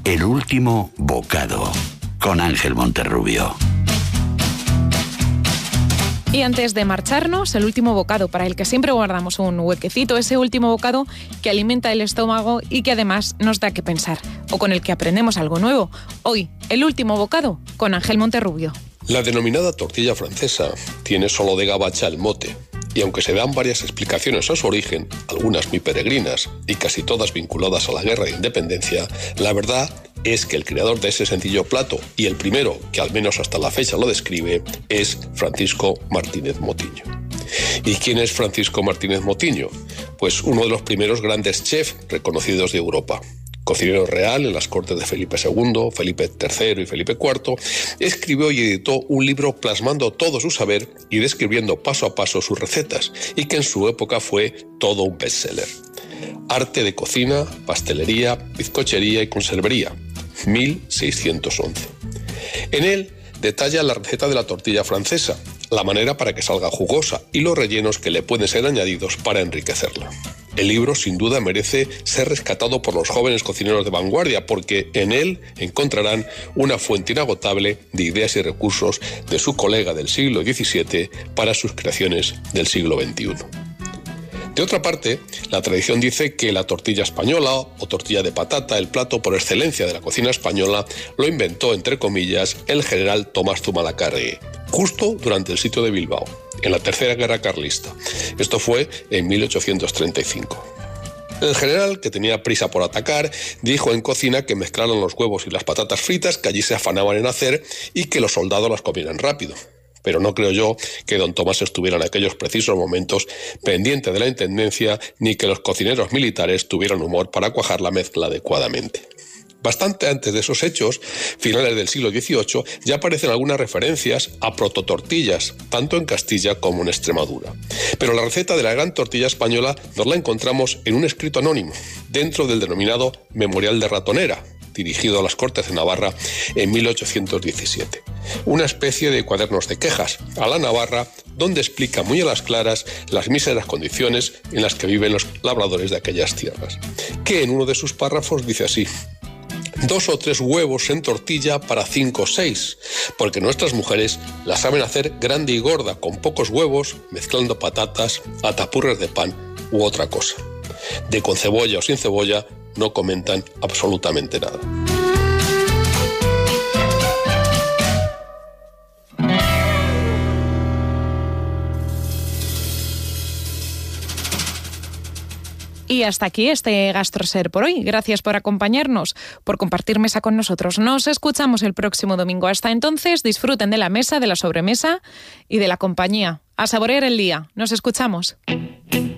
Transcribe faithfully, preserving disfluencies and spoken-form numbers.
El último bocado, con Ángel Monterrubio. Y antes de marcharnos, el último bocado para el que siempre guardamos un huequecito, ese último bocado que alimenta el estómago y que además nos da que pensar, o con el que aprendemos algo nuevo. Hoy, el último bocado con Ángel Monterrubio. La denominada tortilla francesa tiene solo de gabacha el mote, y aunque se dan varias explicaciones a su origen, algunas muy peregrinas y casi todas vinculadas a la guerra de independencia, la verdad es que el creador de ese sencillo plato, y el primero que al menos hasta la fecha lo describe, es Francisco Martínez Motiño. ¿Y quién es Francisco Martínez Motiño? Pues uno de los primeros grandes chefs reconocidos de Europa. Cocinero real en las cortes de Felipe segundo, Felipe tercero y Felipe cuarto, escribió y editó un libro plasmando todo su saber y describiendo paso a paso sus recetas, y que en su época fue todo un bestseller. Arte de cocina, pastelería, bizcochería y conservería, mil seiscientos once. En él detalla la receta de la tortilla francesa, la manera para que salga jugosa y los rellenos que le pueden ser añadidos para enriquecerla. El libro sin duda merece ser rescatado por los jóvenes cocineros de vanguardia, porque en él encontrarán una fuente inagotable de ideas y recursos de su colega del siglo diecisiete para sus creaciones del siglo veintiuno. De otra parte, la tradición dice que la tortilla española o tortilla de patata, el plato por excelencia de la cocina española, lo inventó, entre comillas, el general Tomás Zumalacárregui, justo durante el sitio de Bilbao, en la Tercera Guerra Carlista. Esto fue en mil ochocientos treinta y cinco. El general, que tenía prisa por atacar, dijo en cocina que mezclaran los huevos y las patatas fritas que allí se afanaban en hacer y que los soldados las comieran rápido. Pero no creo yo que don Tomás estuviera en aquellos precisos momentos pendiente de la intendencia, ni que los cocineros militares tuvieran humor para cuajar la mezcla adecuadamente. Bastante antes de esos hechos, finales del siglo dieciocho, ya aparecen algunas referencias a prototortillas, tanto en Castilla como en Extremadura. Pero la receta de la gran tortilla española nos la encontramos en un escrito anónimo, dentro del denominado Memorial de Ratonera, dirigido a las Cortes de Navarra en mil ochocientos diecisiete. Una especie de cuadernos de quejas a la Navarra, donde explica muy a las claras las míseras condiciones en las que viven los labradores de aquellas tierras, que en uno de sus párrafos dice así: dos o tres huevos en tortilla para cinco o seis, porque nuestras mujeres la saben hacer grande y gorda, con pocos huevos, mezclando patatas, atapurres de pan u otra cosa. De con cebolla o sin cebolla no comentan absolutamente nada. Y hasta aquí este GastroSer por hoy. Gracias por acompañarnos, por compartir mesa con nosotros. Nos escuchamos el próximo domingo. Hasta entonces, disfruten de la mesa, de la sobremesa y de la compañía. A saborear el día. Nos escuchamos.